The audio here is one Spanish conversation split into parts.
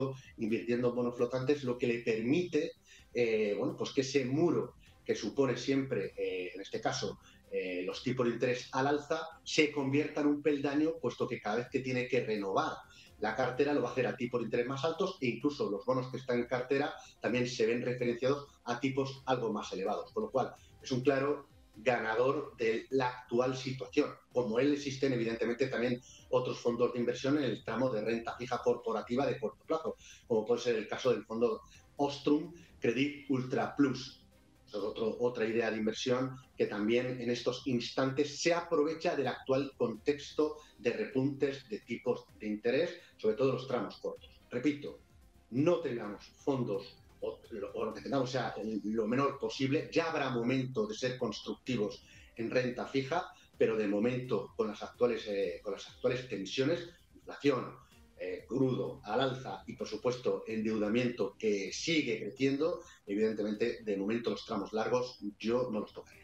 invirtiendo en bonos flotantes, lo que le permite, bueno, pues que ese muro que supone siempre, en este caso, los tipos de interés al alza, se convierta en un peldaño, puesto que cada vez que tiene que renovar la cartera lo va a hacer a tipos de interés más altos, e incluso los bonos que están en cartera también se ven referenciados a tipos algo más elevados, con lo cual es un claro ganador de la actual situación. Como él, existen evidentemente también otros fondos de inversión en el tramo de renta fija corporativa de corto plazo, como puede ser el caso del fondo Ostrum Credit Ultra Plus. Eso es otra idea de inversión que también en estos instantes se aprovecha del actual contexto de repuntes de tipos de interés, sobre todo los tramos cortos. Repito, no tengamos fondos o lo que tengamos sea lo menor posible. Ya habrá momento de ser constructivos en renta fija, pero de momento con las actuales tensiones, inflación, crudo al alza y por supuesto endeudamiento que sigue creciendo, evidentemente de momento los tramos largos yo no los tocaría.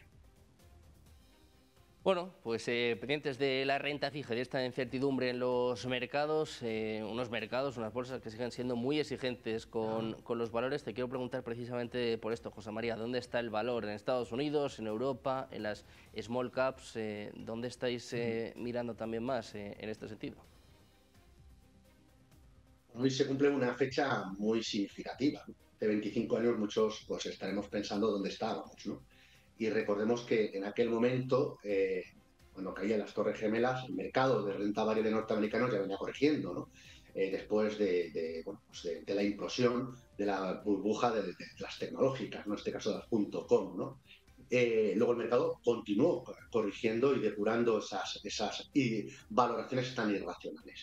Bueno, pues pendientes de la renta fija y de esta incertidumbre en los mercados, unas bolsas que siguen siendo muy exigentes con los valores. Te quiero preguntar precisamente por esto, José María, ¿dónde está el valor? ¿En Estados Unidos, en Europa, en las small caps? ¿Dónde estáis mirando también más en este sentido? Hoy se cumple una fecha muy significativa, ¿no? De 25 años muchos pues estaremos pensando dónde estábamos, ¿no? Y recordemos que en aquel momento, cuando caían las Torres Gemelas, el mercado de renta variable norteamericano ya venía corrigiendo, ¿no? Después bueno, pues de la implosión de la burbuja de las tecnológicas, ¿no? En este caso de las .com, ¿no? Luego el mercado continuó corrigiendo y depurando esas valoraciones tan irracionales.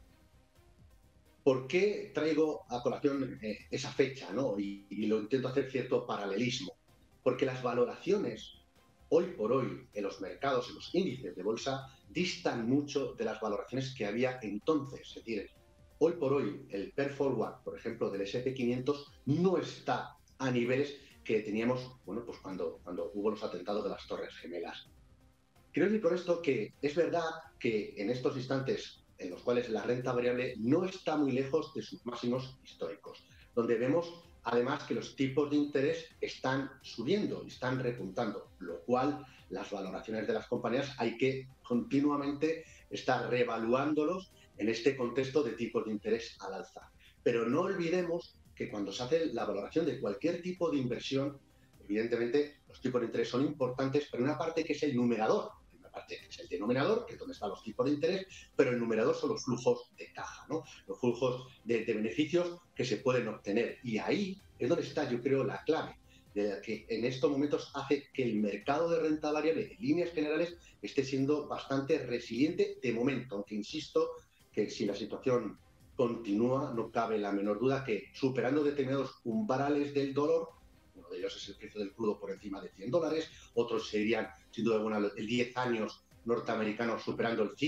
¿Por qué traigo a colación esa fecha, ¿no? Y lo intento hacer cierto paralelismo? Porque las valoraciones hoy por hoy en los mercados, en los índices de bolsa, distan mucho de las valoraciones que había entonces. Es decir, hoy por hoy el PER Forward, por ejemplo, del S&P 500 no está a niveles que teníamos, bueno, pues cuando hubo los atentados de las Torres Gemelas. Quiero decir con esto que es verdad que en estos instantes en los cuales la renta variable no está muy lejos de sus máximos históricos, donde vemos además que los tipos de interés están subiendo, están repuntando, lo cual las valoraciones de las compañías hay que continuamente estar reevaluándolos en este contexto de tipos de interés al alza. Pero no olvidemos que cuando se hace la valoración de cualquier tipo de inversión, evidentemente los tipos de interés son importantes, pero una parte que es el numerador, parte que es el denominador, que es donde están los tipos de interés, pero el numerador son los flujos de caja, ¿no? Los flujos de beneficios que se pueden obtener. Y ahí es donde está, yo creo, la clave, de la que en estos momentos hace que el mercado de renta variable, en líneas generales, esté siendo bastante resiliente de momento, aunque insisto que si la situación continúa, no cabe la menor duda que superando determinados umbrales del dolor, uno de ellos es el precio del crudo por encima de $100, otros serían, sin duda alguna, el 10 años norteamericano superando el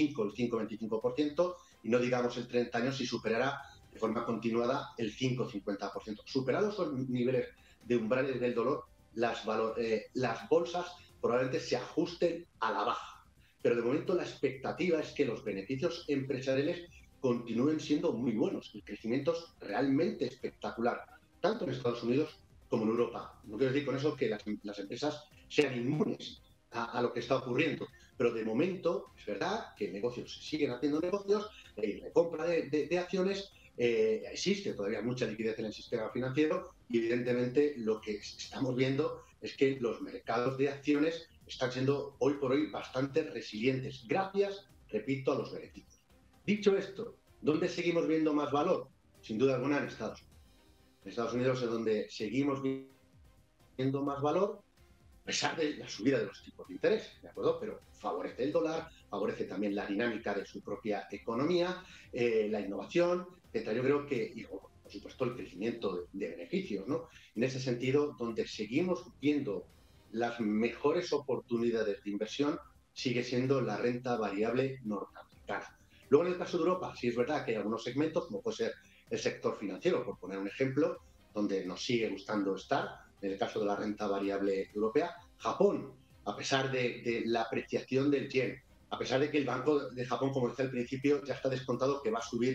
5,25%, y no digamos el 30 años si superará de forma continuada el 5,50%. Superados esos niveles de umbrales del dolor, las bolsas probablemente se ajusten a la baja. Pero de momento la expectativa es que los beneficios empresariales continúen siendo muy buenos. El crecimiento es realmente espectacular, tanto en Estados Unidos como en Europa. No quiero decir con eso que las empresas sean inmunes a lo que está ocurriendo, pero de momento es verdad que negocios se siguen haciendo negocios, hay recompra de acciones, existe todavía mucha liquidez en el sistema financiero y evidentemente lo que estamos viendo es que los mercados de acciones están siendo hoy por hoy bastante resilientes, gracias, repito, a los beneficios. Dicho esto, ¿dónde seguimos viendo más valor? Sin duda alguna en Estados Unidos. En Estados Unidos es donde seguimos viendo más valor, a pesar de la subida de los tipos de interés, ¿de acuerdo? Pero favorece el dólar, favorece también la dinámica de su propia economía, la innovación, etc. Yo creo que, y por supuesto, el crecimiento de beneficios, ¿no? En ese sentido, donde seguimos viendo las mejores oportunidades de inversión, sigue siendo la renta variable norteamericana. Luego, en el caso de Europa, sí es verdad que hay algunos segmentos, como puede ser el sector financiero, por poner un ejemplo, donde nos sigue gustando estar, en el caso de la renta variable europea. Japón, a pesar de la apreciación del yen, a pesar de que el Banco de Japón, como decía al principio, ya está descontado que va a subir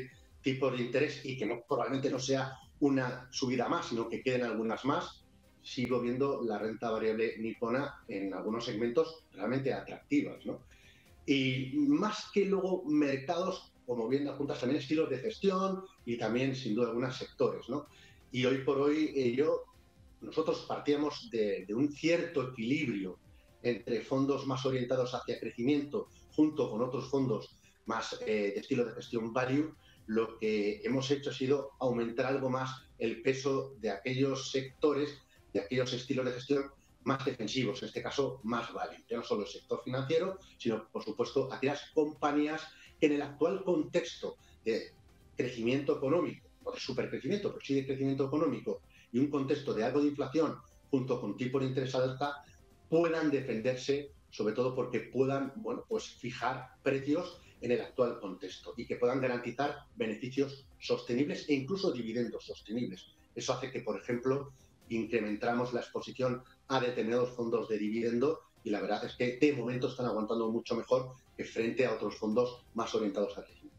tipos de interés y que probablemente no sea una subida más, sino que queden algunas más, sigo viendo la renta variable nipona en algunos segmentos realmente atractivas, ¿no? Y más que luego mercados, como bien apuntas, también estilos de gestión y también, sin duda, algunos sectores, ¿no? Y hoy por hoy nosotros partíamos de un cierto equilibrio entre fondos más orientados hacia crecimiento junto con otros fondos más de estilo de gestión value. Lo que hemos hecho ha sido aumentar algo más el peso de aquellos sectores, de aquellos estilos de gestión más defensivos, en este caso más value. Ya no solo el sector financiero, sino, por supuesto, aquellas compañías que en el actual contexto de crecimiento económico, no de supercrecimiento, pero sí de crecimiento económico, y un contexto de algo de inflación junto con tipos de interés alta, puedan defenderse, sobre todo porque puedan, bueno, pues fijar precios en el actual contexto y que puedan garantizar beneficios sostenibles e incluso dividendos sostenibles. Eso hace que, por ejemplo, incrementamos la exposición a determinados fondos de dividendo y la verdad es que de momento están aguantando mucho mejor que frente a otros fondos más orientados al crecimiento.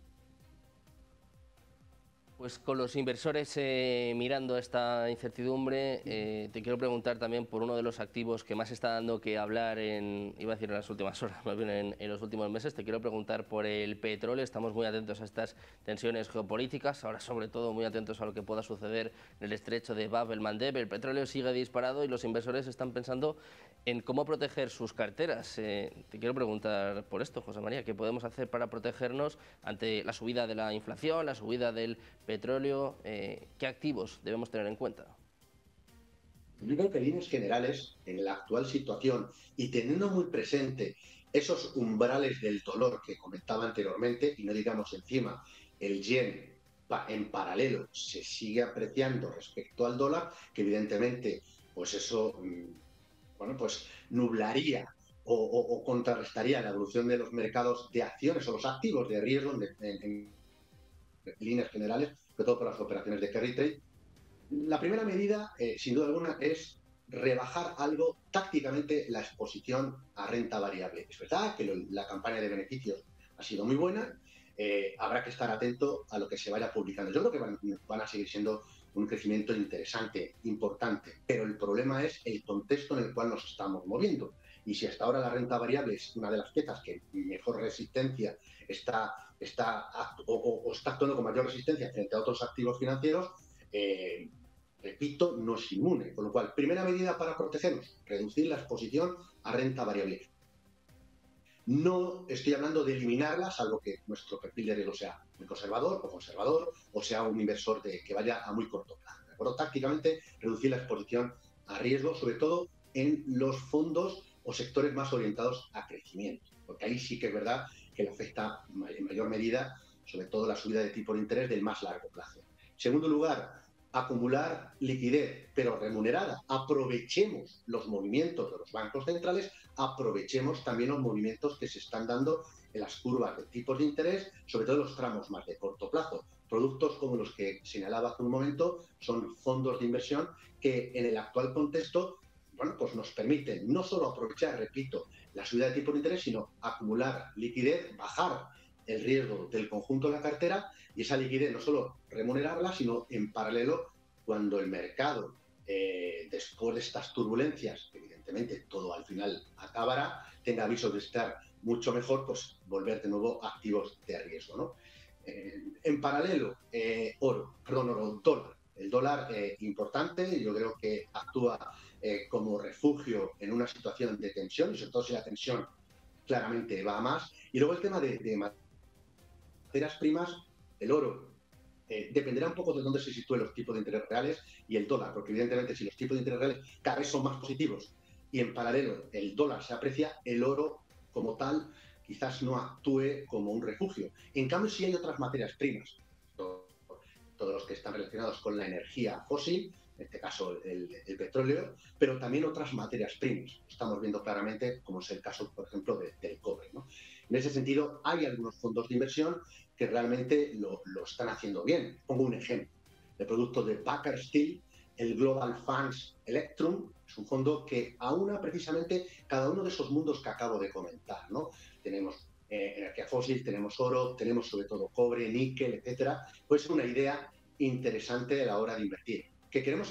Pues con los inversores mirando esta incertidumbre, te quiero preguntar también por uno de los activos que más está dando que hablar iba a decir en las últimas horas, más bien en los últimos meses. Te quiero preguntar por el petróleo. Estamos muy atentos a estas tensiones geopolíticas, ahora sobre todo muy atentos a lo que pueda suceder en el estrecho de Bab el-Mandeb. El petróleo sigue disparado y los inversores están pensando en cómo proteger sus carteras. Te quiero preguntar por esto, José María, ¿qué podemos hacer para protegernos ante la subida de la inflación, la subida del petróleo? ¿Qué activos debemos tener en cuenta? Yo creo que en líneas generales, en la actual situación y teniendo muy presente esos umbrales del dolor que comentaba anteriormente, y no digamos encima el yen en paralelo se sigue apreciando respecto al dólar, que evidentemente pues eso bueno, pues nublaría o contrarrestaría la evolución de los mercados de acciones o los activos de riesgo en líneas generales, sobre todo por las operaciones de carry trade. La primera medida, sin duda alguna, es rebajar algo tácticamente la exposición a renta variable. Es verdad que la campaña de beneficios ha sido muy buena, habrá que estar atento a lo que se vaya publicando. Yo creo que van a seguir siendo un crecimiento interesante, importante, pero el problema es el contexto en el cual nos estamos moviendo. Y si hasta ahora la renta variable es una de las piezas que mejor resistencia está actuando con mayor resistencia frente a otros activos financieros, repito, no es inmune. Con lo cual, primera medida para protegernos, reducir la exposición a renta variable. No estoy hablando de eliminarla, salvo que nuestro perfil de riesgo sea muy conservador, o sea un inversor que vaya a muy corto plazo. ¿De acuerdo? Tácticamente, reducir la exposición a riesgo, sobre todo en los fondos o sectores más orientados a crecimiento, porque ahí sí que es verdad que le afecta en mayor medida, sobre todo la subida de tipo de interés del más largo plazo. En segundo lugar, acumular liquidez, pero remunerada. Aprovechemos los movimientos de los bancos centrales, aprovechemos también los movimientos que se están dando en las curvas de tipos de interés, sobre todo en los tramos más de corto plazo. Productos como los que señalaba hace un momento son fondos de inversión que en el actual contexto, bueno, pues nos permiten no solo aprovechar, repito, la subida de tipo de interés, sino acumular liquidez, bajar el riesgo del conjunto de la cartera y esa liquidez no solo remunerarla, sino en paralelo cuando el mercado, después de estas turbulencias, evidentemente todo al final acabará, tenga avisos de estar mucho mejor, pues volver de nuevo activos de riesgo, ¿no? En paralelo, dólar. El dólar importante, yo creo que actúa como refugio en una situación de tensión, y sobre todo si la tensión claramente va a más. Y luego el tema de materias primas, el oro. Dependerá un poco de dónde se sitúen los tipos de interés reales y el dólar, porque evidentemente si los tipos de interés reales cada vez son más positivos y en paralelo el dólar se aprecia, el oro como tal quizás no actúe como un refugio. En cambio, sí hay otras materias primas, todos los que están relacionados con la energía fósil, en este caso el petróleo, pero también otras materias primas. Estamos viendo claramente, como es el caso, por ejemplo, del cobre, ¿no? En ese sentido, hay algunos fondos de inversión que realmente lo están haciendo bien. Pongo un ejemplo. El producto de Baker Steel, el Global Funds Electrum, es un fondo que aúna precisamente cada uno de esos mundos que acabo de comentar, ¿no? Tenemos energía fósil, tenemos oro, tenemos sobre todo cobre, níquel, etcétera, puede ser una idea interesante a la hora de invertir. ¿Que queremos